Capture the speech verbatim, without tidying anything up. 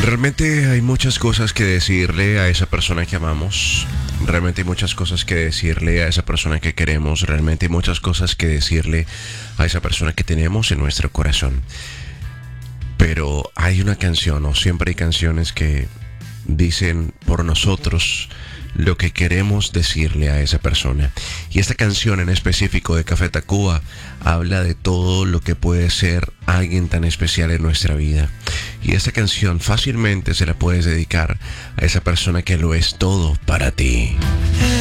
Realmente hay muchas cosas que decirle a esa persona que amamos. Realmente hay muchas cosas que decirle a esa persona que queremos. Realmente hay muchas cosas que decirle a esa persona que tenemos en nuestro corazón. Pero hay una canción, o siempre hay canciones que dicen por nosotros lo que queremos decirle a esa persona. Y esta canción en específico de Café Tacuba habla de todo lo que puede ser alguien tan especial en nuestra vida. Y esta canción fácilmente se la puedes dedicar a esa persona que lo es todo para ti.